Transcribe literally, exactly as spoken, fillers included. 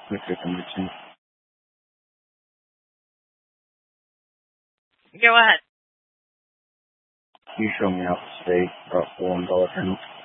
Okay, conviction. Go ahead. You show me how to stay about four one dollar panel.